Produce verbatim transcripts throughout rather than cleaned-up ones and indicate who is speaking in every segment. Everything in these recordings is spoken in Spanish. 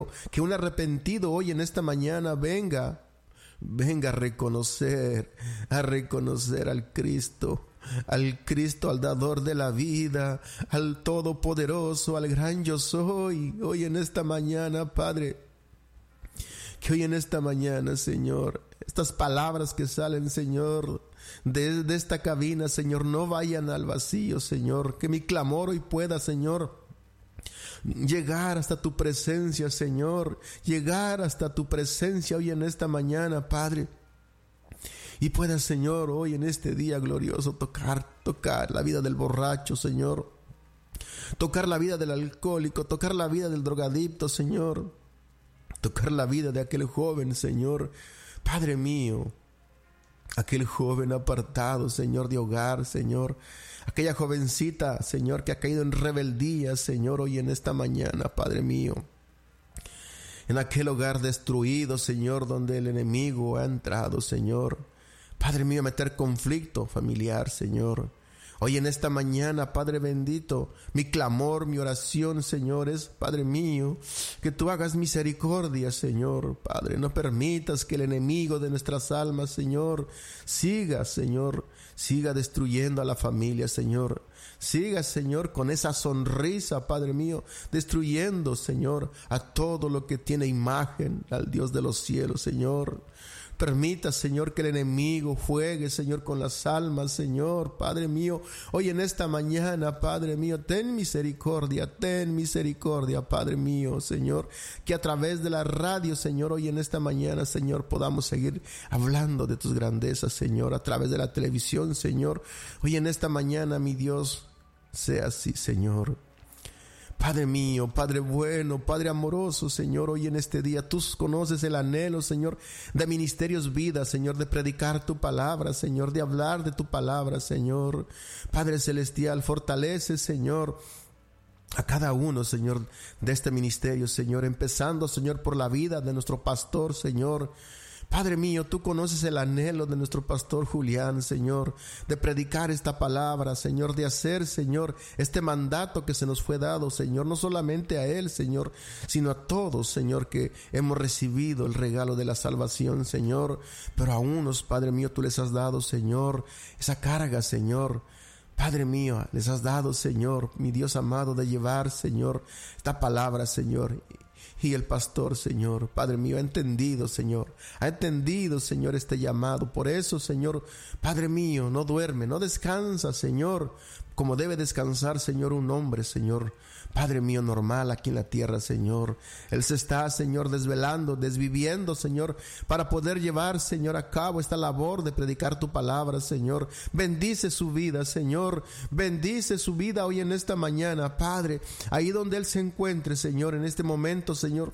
Speaker 1: que un arrepentido hoy en esta mañana venga, venga a reconocer, a reconocer al Cristo, al Cristo, al dador de la vida, al todopoderoso, al gran yo soy, hoy en esta mañana, Padre. Que hoy en esta mañana, Señor, estas palabras que salen, Señor, de, de esta cabina, Señor, no vayan al vacío, Señor. Que mi clamor hoy pueda, Señor, llegar hasta tu presencia, Señor. Llegar hasta tu presencia hoy en esta mañana, Padre. Y pueda, Señor, hoy en este día glorioso tocar, tocar la vida del borracho, Señor. Tocar la vida del alcohólico, tocar la vida del drogadicto, Señor. Tocar la vida de aquel joven, Señor, Padre mío, aquel joven apartado, Señor, de hogar, Señor, aquella jovencita, Señor, que ha caído en rebeldía, Señor, hoy en esta mañana, Padre mío, en aquel hogar destruido, Señor, donde el enemigo ha entrado, Señor, Padre mío, a meter conflicto familiar, Señor. Hoy en esta mañana, Padre bendito, mi clamor, mi oración, Señor, es, Padre mío, que tú hagas misericordia, Señor. Padre, no permitas que el enemigo de nuestras almas, Señor, siga, Señor, siga destruyendo a la familia, Señor. Siga, Señor, con esa sonrisa, Padre mío, destruyendo, Señor, a todo lo que tiene imagen al Dios de los cielos, Señor. Permita, Señor, que el enemigo juegue, Señor, con las almas, Señor, Padre mío. Hoy en esta mañana, Padre mío, ten misericordia, ten misericordia, Padre mío, Señor. Que a través de la radio, Señor, hoy en esta mañana, Señor, podamos seguir hablando de tus grandezas, Señor. A través de la televisión, Señor. Hoy en esta mañana, mi Dios, sea así, Señor. Padre mío, Padre bueno, Padre amoroso, Señor, hoy en este día tú conoces el anhelo, Señor, de Ministerios Vida, Señor, de predicar tu palabra, Señor, de hablar de tu palabra, Señor. Padre celestial, fortalece, Señor, a cada uno, Señor, de este ministerio, Señor, empezando, Señor, por la vida de nuestro pastor, Señor. Padre mío, tú conoces el anhelo de nuestro pastor Julián, Señor, de predicar esta palabra, Señor, de hacer, Señor, este mandato que se nos fue dado, Señor, no solamente a él, Señor, sino a todos, Señor, que hemos recibido el regalo de la salvación, Señor, pero a unos, Padre mío, tú les has dado, Señor, esa carga, Señor. Padre mío, les has dado, Señor, mi Dios amado, de llevar, Señor, esta palabra, Señor. Y el pastor, Señor, Padre mío, ha entendido, Señor, ha entendido, Señor, este llamado. Por eso, Señor, Padre mío, no duerme, no descansa, Señor, como debe descansar, Señor, un hombre, Señor, Padre mío, normal aquí en la tierra, Señor. Él se está, Señor, desvelando, desviviendo, Señor, para poder llevar, Señor, a cabo esta labor de predicar tu palabra, Señor. Bendice su vida, Señor, bendice su vida hoy en esta mañana, Padre, ahí donde él se encuentre, Señor, en este momento, Señor.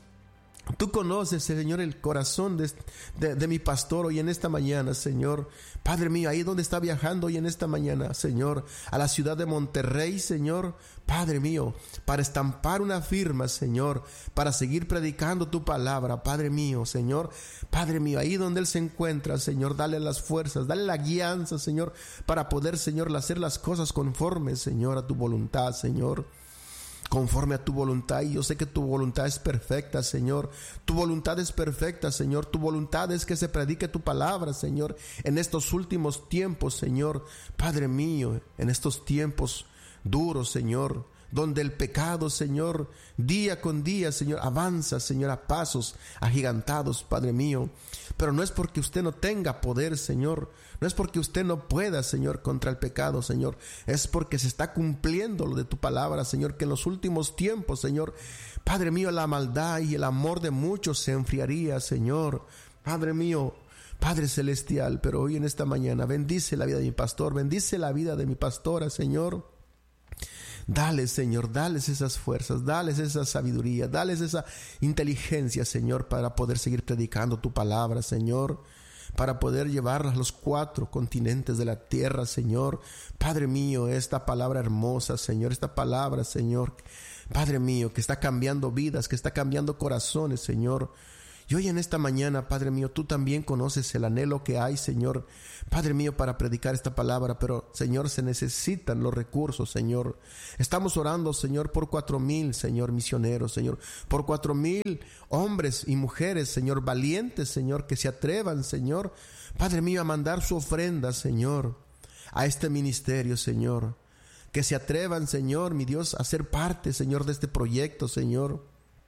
Speaker 1: Tú conoces, Señor, el corazón de, de, de mi pastor hoy en esta mañana, Señor. Padre mío, ahí donde está viajando hoy en esta mañana, Señor, a la ciudad de Monterrey, Señor. Padre mío, para estampar una firma, Señor, para seguir predicando tu palabra, Padre mío, Señor. Padre mío, ahí donde él se encuentra, Señor, dale las fuerzas, dale la guianza, Señor, para poder, Señor, hacer las cosas conforme, Señor, a tu voluntad, Señor. Conforme a tu voluntad, y yo sé que tu voluntad es perfecta, Señor. Tu voluntad es perfecta, Señor. Tu voluntad es que se predique tu palabra, Señor, en estos últimos tiempos, Señor. Padre mío, en estos tiempos duros, Señor, donde el pecado, Señor, día con día, Señor, avanza, Señor, a pasos agigantados, Padre mío. Pero no es porque usted no tenga poder, Señor. No es porque usted no pueda, Señor, contra el pecado, Señor. Es porque se está cumpliendo lo de tu palabra, Señor, que en los últimos tiempos, Señor, Padre mío, la maldad y el amor de muchos se enfriaría, Señor. Padre mío, Padre celestial, pero hoy en esta mañana bendice la vida de mi pastor, bendice la vida de mi pastora, Señor. Dale, Señor, dales esas fuerzas, dales esa sabiduría, dales esa inteligencia, Señor, para poder seguir predicando tu palabra, Señor, para poder llevarla a los cuatro continentes de la tierra, Señor. Padre mío, esta palabra hermosa, Señor, esta palabra, Señor, Padre mío, que está cambiando vidas, que está cambiando corazones, Señor. Y hoy en esta mañana, Padre mío, tú también conoces el anhelo que hay, Señor, Padre mío, para predicar esta palabra, pero, Señor, se necesitan los recursos, Señor. Estamos orando, Señor, por cuatro mil, Señor, misioneros, Señor, por cuatro mil hombres y mujeres, Señor, valientes, Señor, que se atrevan, Señor, Padre mío, a mandar su ofrenda, Señor, a este ministerio, Señor. Que se atrevan, Señor, mi Dios, a ser parte, Señor, de este proyecto, Señor.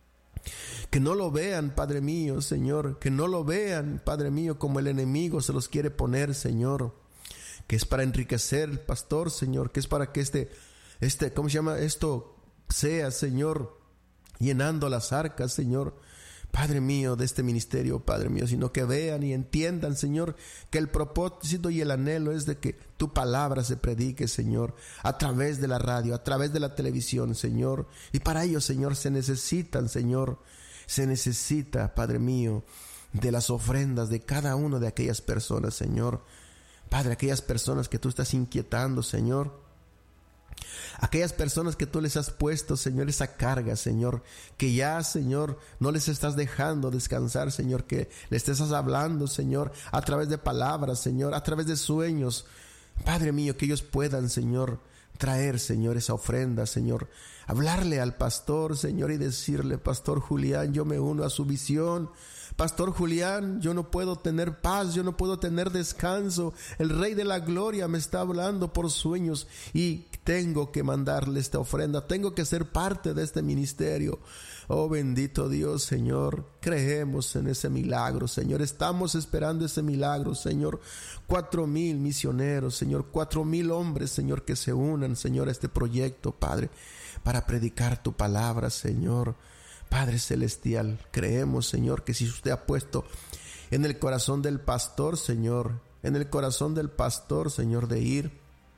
Speaker 1: Que no lo vean, Padre mío, Señor, que no lo vean, Padre mío, como el enemigo se los quiere poner, Señor, que es para enriquecer el pastor, Señor, que es para que este, este, ¿cómo se llama? Esto sea, Señor, llenando las arcas, Señor, Padre mío, de este ministerio, Padre mío, sino que vean y entiendan, Señor, que el propósito y el anhelo es de que tu palabra se predique, Señor, a través de la radio, a través de la televisión, Señor, y para ello, Señor, se necesitan, Señor, se necesita, Padre mío, de las ofrendas de cada una de aquellas personas, Señor, Padre, aquellas personas que tú estás inquietando, Señor, aquellas personas que tú les has puesto, Señor, esa carga, Señor, que ya, Señor, no les estás dejando descansar, Señor, que les estás hablando, Señor, a través de palabras, Señor, a través de sueños, Padre mío, que ellos puedan, Señor, traer, Señor, esa ofrenda, Señor, hablarle al pastor, Señor, y decirle: Pastor Julián, yo me uno a su visión. Pastor Julián, yo no puedo tener paz, yo no puedo tener descanso. El Rey de la Gloria me está hablando por sueños y tengo que mandarle esta ofrenda, tengo que ser parte de este ministerio. Oh, bendito Dios, Señor, creemos en ese milagro, Señor, estamos esperando ese milagro, Señor. Cuatro mil misioneros, Señor, cuatro mil hombres, Señor, que se unan, Señor, a este proyecto, Padre, para predicar tu palabra, Señor. Padre celestial, creemos, Señor, que si usted ha puesto en el corazón del pastor, Señor, en el corazón del pastor, Señor, de ir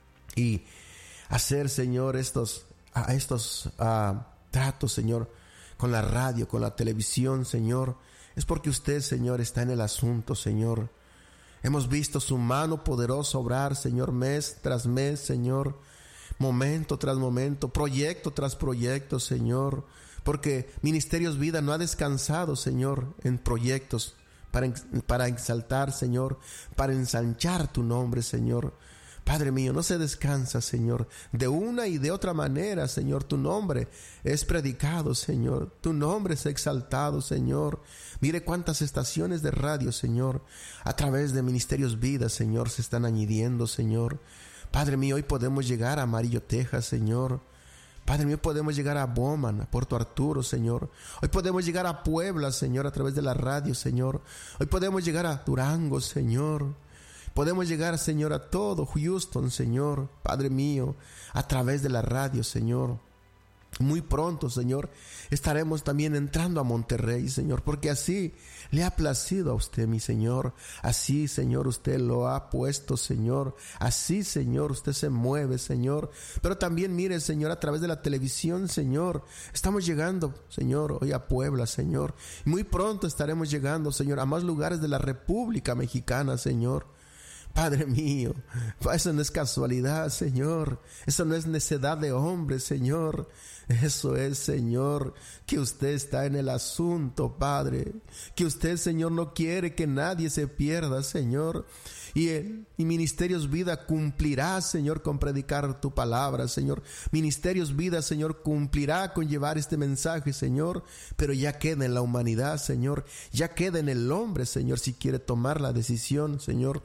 Speaker 1: y hacer, Señor, estos, a estos uh, tratos, Señor, con la radio, con la televisión, Señor, es porque usted, Señor, está en el asunto, Señor. Hemos visto su mano poderosa obrar, Señor, mes tras mes, Señor, momento tras momento, proyecto tras proyecto, Señor, porque Ministerios Vida no ha descansado, Señor, en proyectos para, para exaltar, Señor, para ensanchar tu nombre, Señor. Padre mío, no se descansa, Señor. De una y de otra manera, Señor, tu nombre es predicado, Señor. Tu nombre es exaltado, Señor. Mire cuántas estaciones de radio, Señor, a través de Ministerios Vida, Señor, se están añadiendo, Señor. Padre mío, hoy podemos llegar a Amarillo, Texas, Señor. Padre mío, podemos llegar a Bowman, a Puerto Arturo, Señor. Hoy podemos llegar a Puebla, Señor, a través de la radio, Señor. Hoy podemos llegar a Durango, Señor. Podemos llegar, Señor, a todo Houston, Señor, Padre mío, a través de la radio, Señor. Muy pronto, Señor, estaremos también entrando a Monterrey, Señor, porque así le ha placido a usted, mi Señor. Así, Señor, usted lo ha puesto, Señor. Así, Señor, usted se mueve, Señor. Pero también, mire, Señor, a través de la televisión, Señor, estamos llegando, Señor, hoy a Puebla, Señor. Muy pronto estaremos llegando, Señor, a más lugares de la República Mexicana, Señor. Padre mío, eso no es casualidad, Señor. Eso no es necedad de hombre, Señor. Eso es, Señor, que usted está en el asunto, Padre. Que usted, Señor, no quiere que nadie se pierda, Señor. Y, y Ministerios Vida cumplirá, Señor, con predicar tu palabra, Señor. Ministerios Vida, Señor, cumplirá con llevar este mensaje, Señor. Pero ya queda en la humanidad, Señor. Ya queda en el hombre, Señor, si quiere tomar la decisión, Señor,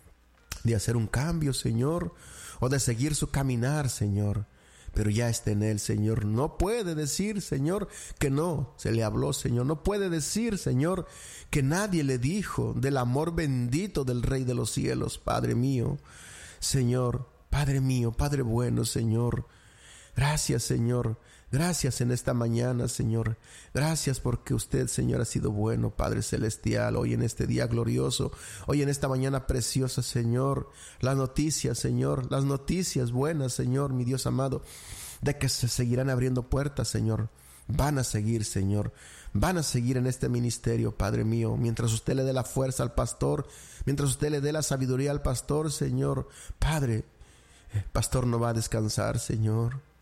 Speaker 1: de hacer un cambio, Señor, o de seguir su caminar, Señor. Pero ya está en él, Señor. No puede decir, Señor, que no se le habló, Señor. No puede decir, Señor, que nadie le dijo del amor bendito del Rey de los cielos, Padre mío. Señor, Padre mío, Padre bueno, Señor. Gracias, Señor. Gracias en esta mañana, Señor. Gracias porque usted, Señor, ha sido bueno, Padre Celestial. Hoy en este día glorioso, hoy en esta mañana preciosa, Señor. Las noticias, Señor, las noticias buenas, Señor, mi Dios amado, de que se seguirán abriendo puertas, Señor. Van a seguir, Señor. Van a seguir en este ministerio, Padre mío. Mientras usted le dé la fuerza al pastor, mientras usted le dé la sabiduría al pastor, Señor. Padre, el pastor no va a descansar, Señor.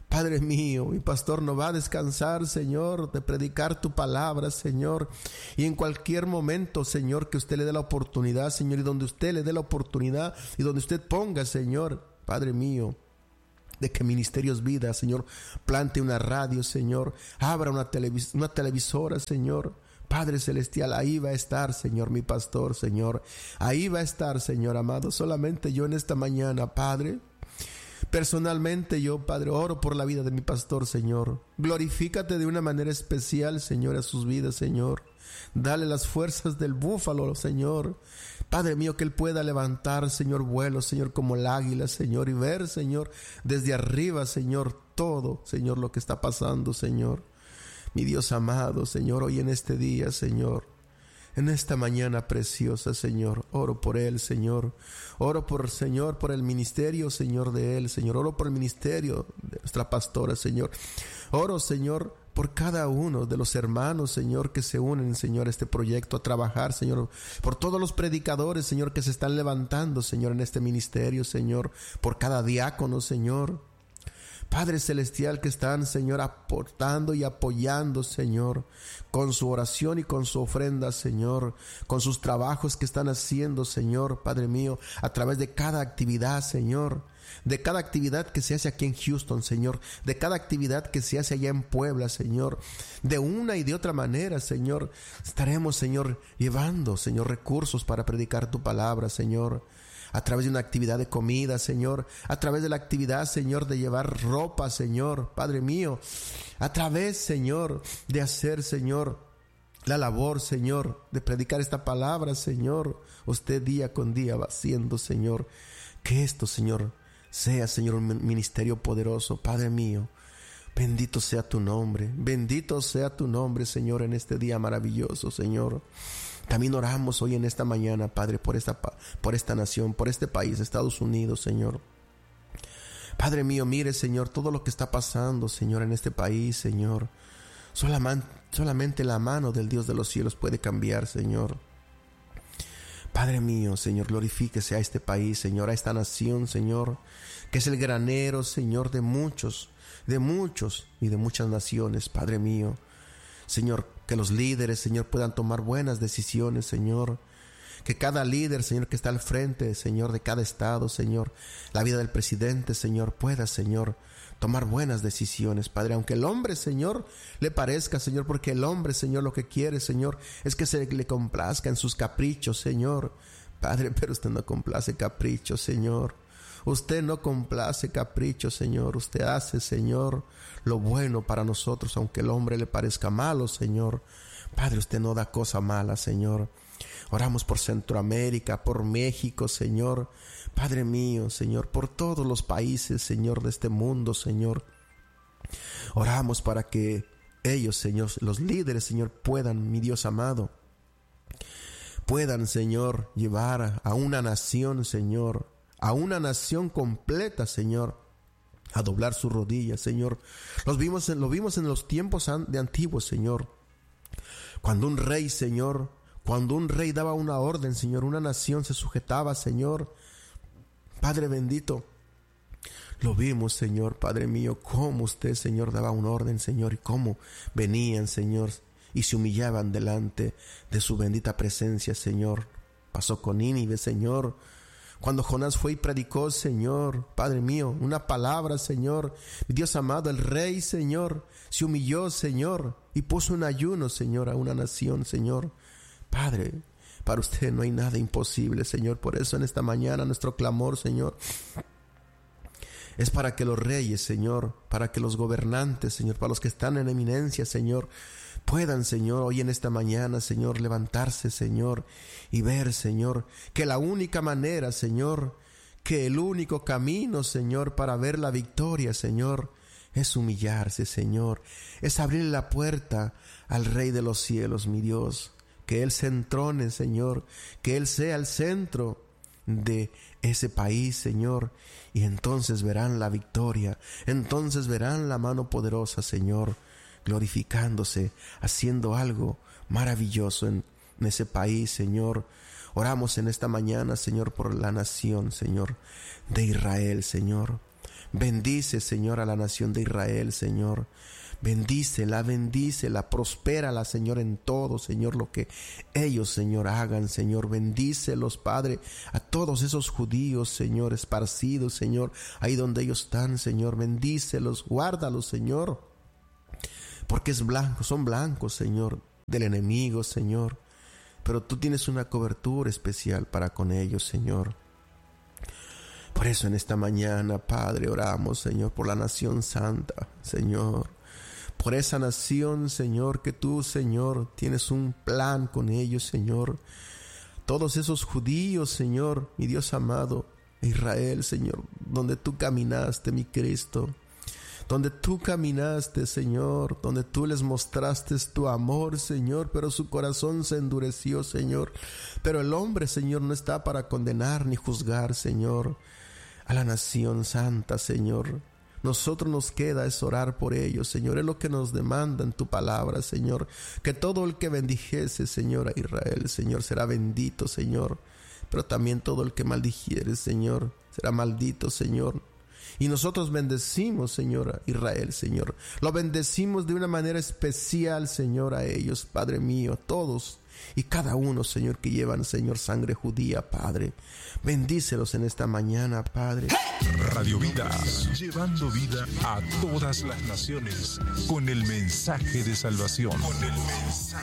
Speaker 1: Padre mío, mi pastor no va a descansar, Señor, de predicar tu palabra, Señor. Y en cualquier momento, Señor, que usted le dé la oportunidad, Señor, y donde usted le dé la oportunidad y donde usted ponga, Señor, Padre mío, de que Ministerios Vida, Señor, plante una radio, Señor, abra una, televis- una televisora, Señor. Padre Celestial, ahí va a estar, Señor, mi pastor, Señor. Ahí va a estar, Señor amado. Solamente yo en esta mañana, Padre, personalmente yo, Padre, oro por la vida de mi pastor, Señor. Glorifícate de una manera especial, Señor, a sus vidas, Señor. Dale las fuerzas del búfalo, Señor. Padre mío, que él pueda levantar, Señor, vuelo, Señor, como el águila, Señor, y ver, Señor, desde arriba, Señor, todo, Señor, lo que está pasando, Señor. Mi Dios amado, Señor, hoy en este día, Señor, en esta mañana preciosa, Señor, oro por él, Señor. Oro por, Señor, por el ministerio, Señor, de él, Señor. Oro por el ministerio de nuestra pastora, Señor. Oro, Señor, por cada uno de los hermanos, Señor, que se unen, Señor, a este proyecto, a trabajar, Señor. Por todos los predicadores, Señor, que se están levantando, Señor, en este ministerio, Señor. Por cada diácono, Señor. Padre Celestial, que están, Señor, aportando y apoyando, Señor, con su oración y con su ofrenda, Señor, con sus trabajos que están haciendo, Señor, Padre mío, a través de cada actividad, Señor, de cada actividad que se hace aquí en Houston, Señor, de cada actividad que se hace allá en Puebla, Señor, de una y de otra manera, Señor, estaremos, Señor, llevando, Señor, recursos para predicar tu palabra, Señor, a través de una actividad de comida, Señor, a través de la actividad, Señor, de llevar ropa, Señor, Padre mío, a través, Señor, de hacer, Señor, la labor, Señor, de predicar esta palabra, Señor, usted día con día va haciendo, Señor, que esto, Señor, sea, Señor, un ministerio poderoso, Padre mío. Bendito sea tu nombre, bendito sea tu nombre, Señor, en este día maravilloso, Señor. También oramos hoy en esta mañana, Padre, por esta, por esta nación, por este país, Estados Unidos, Señor. Padre mío, mire, Señor, todo lo que está pasando, Señor, en este país, Señor. Solamente, solamente la mano del Dios de los cielos puede cambiar, Señor. Padre mío, Señor, glorifíquese a este país, Señor, a esta nación, Señor, que es el granero, Señor, de muchos, de muchos y de muchas naciones, Padre mío. Señor, que los líderes, Señor, puedan tomar buenas decisiones, Señor. Que cada líder, Señor, que está al frente, Señor, de cada estado, Señor, la vida del presidente, Señor, pueda, Señor, tomar buenas decisiones, Padre. Aunque el hombre, Señor, le parezca, Señor, porque el hombre, Señor, lo que quiere, Señor, es que se le complazca en sus caprichos, Señor. Padre, pero usted no complace caprichos, Señor. Usted no complace caprichos, Señor. Usted hace, Señor, lo bueno para nosotros, aunque el hombre le parezca malo, Señor. Padre, usted no da cosa mala, Señor. Oramos por Centroamérica, por México, Señor. Padre mío, Señor, por todos los países, Señor, de este mundo, Señor. Oramos para que ellos, Señor, los líderes, Señor, puedan, mi Dios amado, puedan, Señor, llevar a una nación, Señor, a una nación completa, Señor, a doblar sus rodillas, Señor. Los vimos en, lo vimos en los tiempos de antiguos, Señor. Cuando un rey, Señor, cuando un rey daba una orden, Señor, una nación se sujetaba, Señor. Padre bendito, lo vimos, Señor, Padre mío, cómo usted, Señor, daba una orden, Señor, y cómo venían, Señor, y se humillaban delante de su bendita presencia, Señor. Pasó con Nínive, Señor. Cuando Jonás fue y predicó, Señor, Padre mío, una palabra, Señor, Dios amado, el rey, Señor, se humilló, Señor, y puso un ayuno, Señor, a una nación, Señor. Padre, para usted no hay nada imposible, Señor. Por eso en esta mañana nuestro clamor, Señor, es para que los reyes, Señor, para que los gobernantes, Señor, para los que están en eminencia, Señor, puedan, Señor, hoy en esta mañana, Señor, levantarse, Señor, y ver, Señor, que la única manera, Señor, que el único camino, Señor, para ver la victoria, Señor, es humillarse, Señor, es abrirle la puerta al Rey de los cielos, mi Dios, que Él se entrone, Señor, que Él sea el centro de ese país, Señor, y entonces verán la victoria, entonces verán la mano poderosa, Señor, glorificándose, haciendo algo maravilloso en, en ese país, Señor. Oramos en esta mañana, Señor, por la nación, Señor, de Israel, Señor. Bendice, Señor, a la nación de Israel, Señor. Bendícela, bendícela, prospérala, Señor, en todo, Señor, lo que ellos, Señor, hagan, Señor. Bendícelos, Padre, a todos esos judíos, Señor, esparcidos, Señor, ahí donde ellos están, Señor. Bendícelos, guárdalos, Señor, porque es blanco, son blancos, Señor, del enemigo, Señor. Pero tú tienes una cobertura especial para con ellos, Señor. Por eso en esta mañana, Padre, oramos, Señor, por la nación santa, Señor. Por esa nación, Señor, que tú, Señor, tienes un plan con ellos, Señor. Todos esos judíos, Señor, mi Dios amado, Israel, Señor, donde tú caminaste, mi Cristo. Donde tú caminaste, Señor, donde tú les mostraste tu amor, Señor, pero su corazón se endureció, Señor. Pero el hombre, Señor, no está para condenar ni juzgar, Señor, a la nación santa, Señor. Nosotros nos queda es orar por ellos, Señor. Es lo que nos demanda en tu palabra, Señor. Que todo el que bendijese, Señor, a Israel, Señor, será bendito, Señor. Pero también todo el que maldijere, Señor, será maldito, Señor. Y nosotros bendecimos, Señor, a Israel, Señor. Lo bendecimos de una manera especial, Señor, a ellos, Padre mío, a todos y cada uno, Señor, que llevan, Señor, sangre judía, Padre. Bendícelos en esta mañana, Padre.
Speaker 2: Radio Vida, llevando vida a todas las naciones con el mensaje de salvación. Con el mensaje